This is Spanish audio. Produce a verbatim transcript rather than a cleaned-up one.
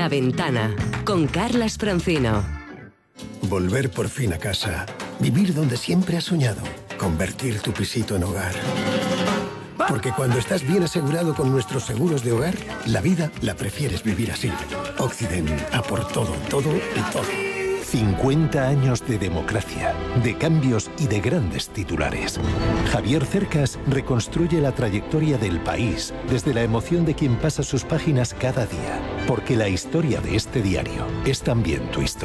La Ventana, con Carlas Francino. Volver por fin a casa. Vivir donde siempre has soñado. Convertir tu pisito en hogar. Porque cuando estás bien asegurado con nuestros seguros de hogar, la vida la prefieres vivir así. Occident, a por todo, todo y todo. cincuenta años de democracia, de cambios y de grandes titulares. Javier Cercas reconstruye la trayectoria del país desde la emoción de quien pasa sus páginas cada día. Porque la historia de este diario es también tu historia.